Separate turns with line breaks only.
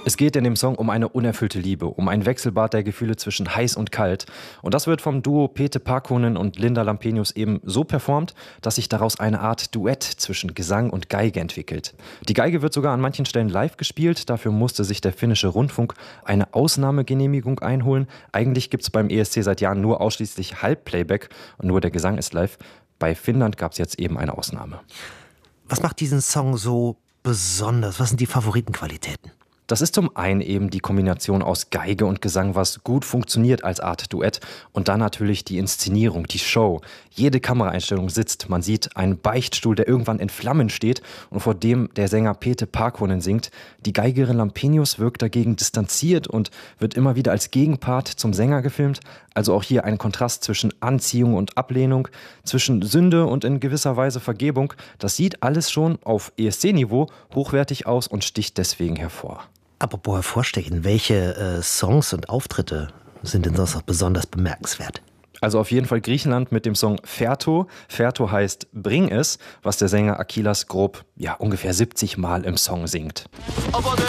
Es geht in dem Song um eine unerfüllte Liebe, um ein Wechselbad der Gefühle zwischen heiß und kalt. Und das wird vom Duo Pete Parkkonen und Linda Lampenius eben so performt, dass sich daraus eine Art Duett zwischen Gesang und Geige entwickelt. Die Geige wird sogar an manchen Stellen live gespielt, dafür musste sich der finnische Rundfunk eine Ausnahmegenehmigung einholen. Eigentlich gibt es beim ESC seit Jahren nur ausschließlich Halbplayback und nur der Gesang ist live. Bei Finnland gab es jetzt eben eine Ausnahme.
Was macht diesen Song so besonders? Was sind die Favoritenqualitäten?
Das ist zum einen eben die Kombination aus Geige und Gesang, was gut funktioniert als Art Duett. Und dann natürlich die Inszenierung, die Show. Jede Kameraeinstellung sitzt. Man sieht einen Beichtstuhl, der irgendwann in Flammen steht und vor dem der Sänger Pete Parkkonen singt. Die Geigerin Lampenius wirkt dagegen distanziert und wird immer wieder als Gegenpart zum Sänger gefilmt. Also auch hier ein Kontrast zwischen Anziehung und Ablehnung, zwischen Sünde und in gewisser Weise Vergebung. Das sieht alles schon auf ESC-Niveau hochwertig aus und sticht deswegen hervor.
Apropos hervorstechen, welche Songs und Auftritte sind denn sonst noch besonders bemerkenswert?
Also auf jeden Fall Griechenland mit dem Song Ferto. Ferto heißt Bring es, was der Sänger Akilas Grob ungefähr 70 Mal im Song singt.